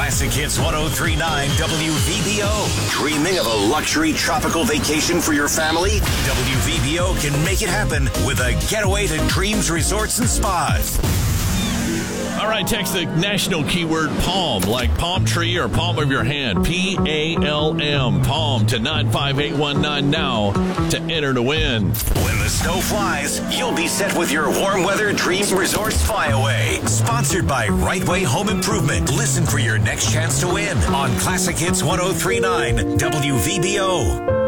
Classic Hits 103.9 WVBO. Dreaming of a luxury tropical vacation for your family? WVBO can make it happen with a getaway to Dreams Resorts and Spas. All right, text the national keyword palm, like palm tree or palm of your hand. P-A-L-M, palm to 95819 now to enter to win. When the snow flies, you'll be set with your warm weather Dreams Resorts Flyaway. Sponsored by Right Way Home Improvement. Listen for your next chance to win on Classic Hits 103.9 WVBO.